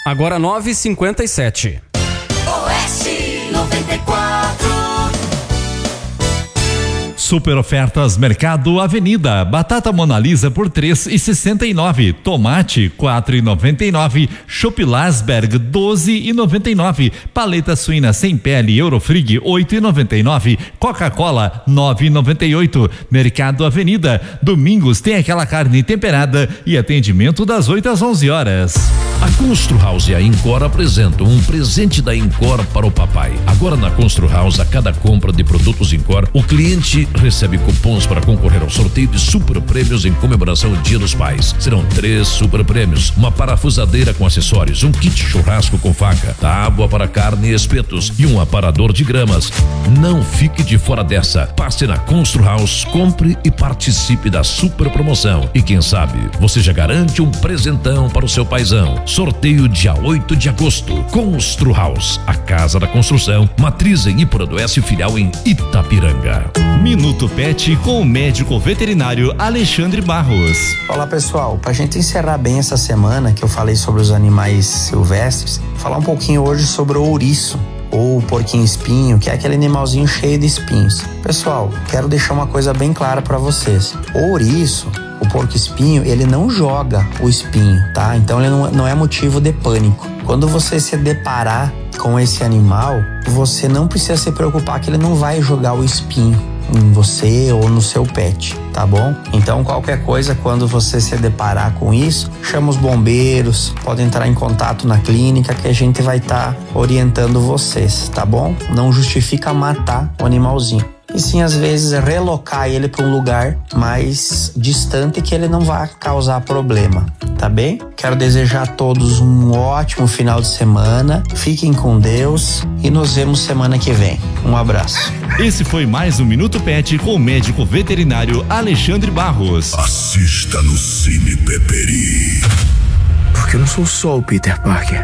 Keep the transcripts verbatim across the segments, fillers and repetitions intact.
Agora nove e cinquenta e sete. Oeste noventa e quatro. Super ofertas Mercado Avenida. Batata Mona Lisa por três e sessenta e nove. Tomate quatro e noventa e nove. Chopp Lasberg doze e noventa e nove. Paleta suína sem pele Eurofrig oito e noventa e nove. Coca-Cola nove e noventa e oito. Mercado Avenida. Domingos tem aquela carne temperada e atendimento das oito às onze horas. A Constru House e a Incor apresentam um presente da Incor para o papai. Agora na Constru House, a cada compra de produtos Incor, o cliente recebe cupons para concorrer ao sorteio de super prêmios em comemoração ao Dia dos Pais. Serão três super prêmios: uma parafusadeira com acessórios, um kit churrasco com faca, tábua para carne e espetos e um aparador de gramas. Não fique de fora dessa. Passe na Constru House, compre e participe da super promoção. E quem sabe, você já garante um presentão para o seu paizão. Sorteio dia oito de agosto. Constru House, a casa da construção, matriz em Iporanduense, filial em Itapiranga. Minuto Pet com o médico veterinário Alexandre Barros. Olá pessoal, pra gente encerrar bem essa semana que eu falei sobre os animais silvestres, falar um pouquinho hoje sobre o ouriço, ou porquinho espinho, que é aquele animalzinho cheio de espinhos. Pessoal, quero deixar uma coisa bem clara para vocês. O ouriço, o porco espinho, ele não joga o espinho, tá? Então ele não, não é motivo de pânico. Quando você se deparar com esse animal, você não precisa se preocupar que ele não vai jogar o espinho em você ou no seu pet, tá bom? Então qualquer coisa, quando você se deparar com isso, chama os bombeiros, pode entrar em contato na clínica que a gente vai estar tá orientando vocês, tá bom? Não justifica matar o animalzinho. E sim, às vezes, relocar ele para um lugar mais distante que ele não vai causar problema, tá bem? Quero desejar a todos um ótimo final de semana, fiquem com Deus e nos vemos semana que vem. Um abraço. Esse foi mais um Minuto Pet com o médico veterinário Alexandre Barros. Assista no Cine Peperi. Porque eu não sou só o Peter Parker.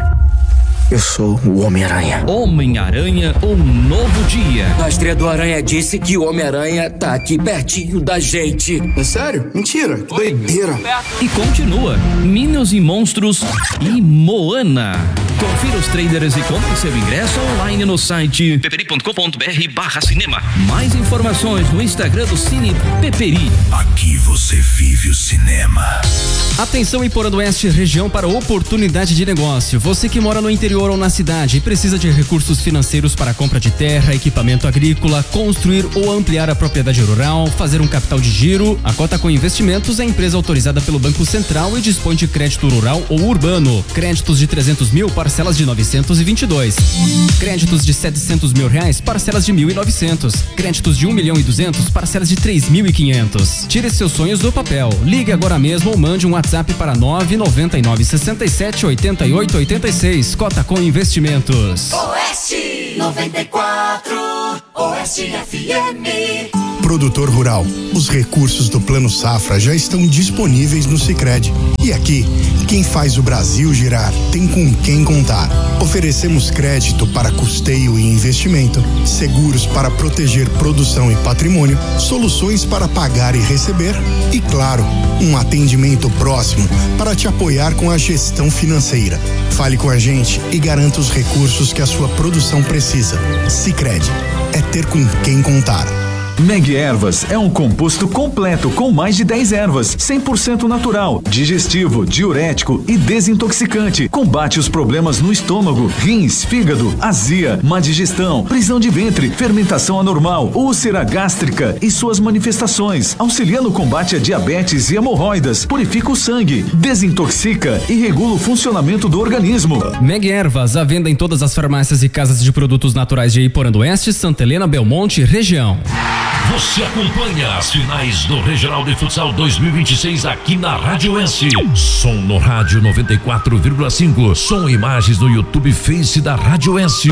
Eu sou o Homem-Aranha. Homem-Aranha, um novo dia. A estreia do Aranha disse que o Homem-Aranha tá aqui pertinho da gente. É sério? Mentira, que doideira. E continua, Minions e Monstros e Moana. Confira os trailers e compre seu ingresso online no site peperi ponto com ponto br barra cinema. Mais informações no Instagram do Cine Peperi. Aqui você vive o cinema. Atenção Iporanduense, região para oportunidade de negócio. Você que mora no interior ou na cidade e precisa de recursos financeiros para a compra de terra, equipamento agrícola, construir ou ampliar a propriedade rural, fazer um capital de giro, a Cotacom Investimentos é empresa autorizada pelo Banco Central e dispõe de crédito rural ou urbano. Créditos de trezentos mil, parcelas de novecentos e vinte e dois. Créditos de setecentos mil reais, parcelas de mil e novecentos. Créditos de um milhão e duzentos, parcelas de três mil e quinhentos. Tire seus sonhos do papel. Ligue agora mesmo ou mande um WhatsApp para nove nove nove, seis sete, oito oito oito seis. Cotacom Investimentos. Oeste noventa e quatro. Oeste F M. Produtor rural, os recursos do Plano Safra já estão disponíveis no Sicredi. E aqui, quem faz o Brasil girar tem com quem contar. Oferecemos crédito para custeio e investimento, seguros para proteger produção e patrimônio, soluções para pagar e receber e, claro, um atendimento próximo para te apoiar com a gestão financeira. Fale com a gente e garanta os recursos que a sua produção precisa. Sicredi, é ter com quem contar. Meg Ervas é um composto completo com mais de dez ervas, cem por cento natural, digestivo, diurético e desintoxicante. Combate os problemas no estômago, rins, fígado, azia, má digestão, prisão de ventre, fermentação anormal, úlcera gástrica e suas manifestações. Auxilia no combate a diabetes e hemorroidas, purifica o sangue, desintoxica e regula o funcionamento do organismo. Meg Ervas, à venda em todas as farmácias e casas de produtos naturais de Iporanduense, Santa Helena, Belmonte, região. Você acompanha as finais do Regional de Futsal dois mil e vinte e seis aqui na Rádio S. Som no rádio noventa e quatro vírgula cinco. Som e imagens no YouTube Face da Rádio S.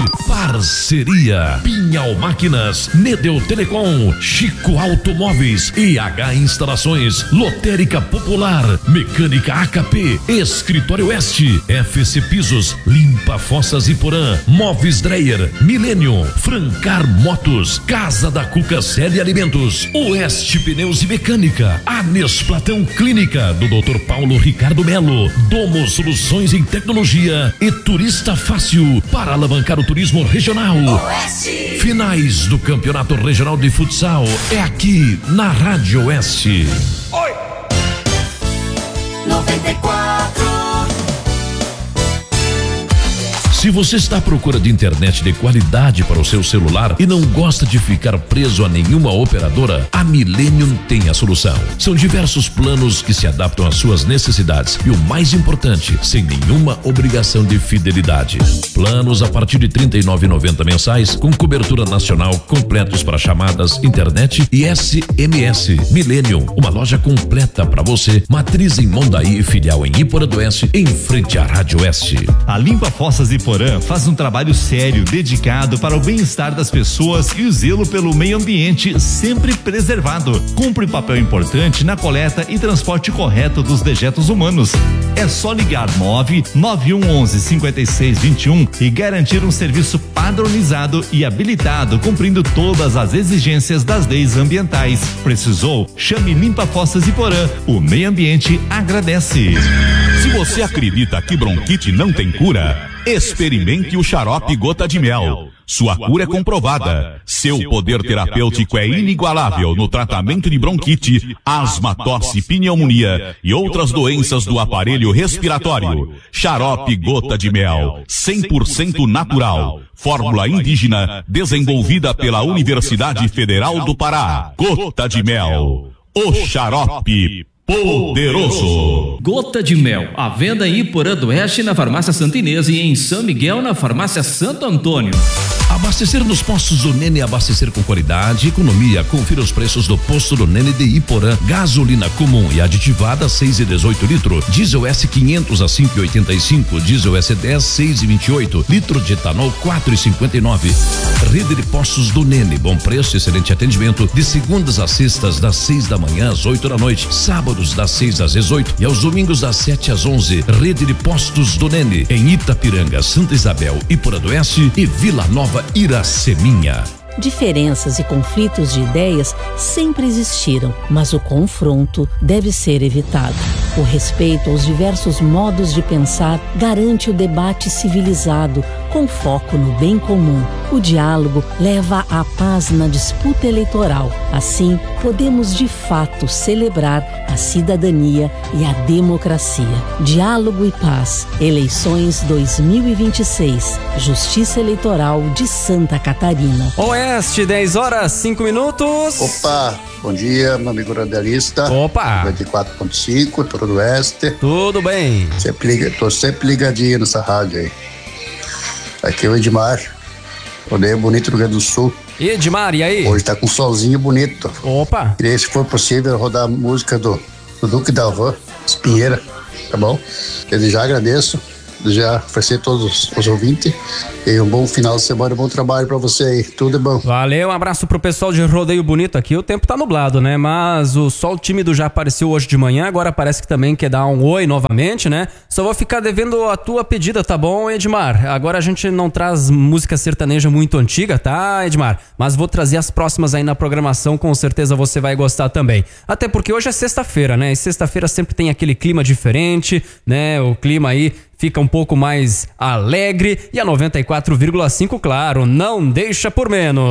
Parceria Pinhal Máquinas, Nedeu Telecom, Chico Automóveis, I H Instalações, Lotérica Popular, Mecânica A K P, Escritório Oeste, F C Pisos, Limpa Limpa Fossas e Porã, Móveis Dreyer, Millennium, Francar Motos, Casa da Cuca Célia Alimentos, Oeste Pneus e Mecânica, Anes Platão Clínica, do doutor Paulo Ricardo Melo, Domo Soluções em Tecnologia e Turista Fácil, para alavancar o turismo regional. Oeste. Finais do Campeonato Regional de Futsal é aqui na Rádio Oeste. Oi. noventa e quatro. Se você está à procura de internet de qualidade para o seu celular e não gosta de ficar preso a nenhuma operadora, a Millennium tem a solução. São diversos planos que se adaptam às suas necessidades e o mais importante, sem nenhuma obrigação de fidelidade. Planos a partir de trinta e nove reais e noventa centavos mensais, com cobertura nacional, completos para chamadas, internet e S M S. Millennium, uma loja completa para você, matriz em Mondaí e filial em Iporã do Oeste, em frente à Rádio Oeste. A Limpa Fossas e Porã faz um trabalho sério, dedicado para o bem-estar das pessoas e o zelo pelo meio ambiente sempre preservado. Cumpre papel importante na coleta e transporte correto dos dejetos humanos. É só ligar nove nove um onze cinquenta e seis vinte e um e garantir um serviço padronizado e habilitado, cumprindo todas as exigências das leis ambientais. Precisou? Chame Limpa Fossas e Porã. O meio ambiente agradece. Se você acredita que bronquite não tem cura, experimente o xarope Gota de Mel. Sua cura é comprovada. Seu poder terapêutico é inigualável no tratamento de bronquite, asma, tosse, pneumonia e outras doenças do aparelho respiratório. Xarope Gota de Mel, cem por cento natural. Fórmula indígena desenvolvida pela Universidade Federal do Pará. Gota de Mel, o xarope poderoso. Gota de Mel, à venda em Iporã do Oeste na Farmácia Santa Inês e em São Miguel na Farmácia Santo Antônio. Abastecer nos postos do Nene, abastecer com qualidade e economia. Confira os preços do posto do Nene de Iporã. Gasolina comum e aditivada seis e dezoito litro. Diesel S quinhentos a cinco e oitenta e cinco. Diesel S dez seis e vinte e oito. Litro de etanol quatro e cinquenta e nove. Rede de postos do Nene. Bom preço, excelente atendimento. De segundas a sextas das seis da manhã às oito da noite. Sábados das seis às dezoito e aos domingos das sete às onze. Rede de postos do Nene em Itapiranga, Santa Isabel, Iporã do Oeste e Vila Nova, Iraceminha. Diferenças e conflitos de ideias sempre existiram, mas o confronto deve ser evitado. O respeito aos diversos modos de pensar garante o debate civilizado, com foco no bem comum. O diálogo leva à paz na disputa eleitoral. Assim, podemos de fato celebrar a cidadania e a democracia. Diálogo e paz. Eleições dois mil e vinte e seis. Justiça Eleitoral de Santa Catarina. Oeste, dez horas, cinco minutos. Opa, bom dia, meu amigo radialista. Opa. noventa e quatro ponto cinco, Iporã do Oeste. Tudo bem. Sempre liga, tô sempre ligadinho nessa rádio aí. Aqui é o Edmar, rodeio bonito do Rio Grande do Sul. Edmar, e aí? Hoje tá com um solzinho bonito. Opa. Queria, se for possível, rodar a música do, do Duque da Van, Espinheira, tá bom? Desde já agradeço, já oferecer a todos os ouvintes. E um bom final de semana, um bom trabalho pra você aí, tudo é bom. Valeu, um abraço pro pessoal de Rodeio Bonito aqui. O tempo tá nublado, né? Mas o sol tímido já apareceu hoje de manhã, agora parece que também quer dar um oi novamente, né? Só vou ficar devendo a tua pedida, tá bom, Edmar? Agora a gente não traz música sertaneja muito antiga, tá, Edmar? Mas vou trazer as próximas aí na programação, com certeza você vai gostar também. Até porque hoje é sexta-feira, né? E sexta-feira sempre tem aquele clima diferente, né? O clima aí fica um pouco mais alegre e a noventa e quatro vírgula cinco, claro, não deixa por menos.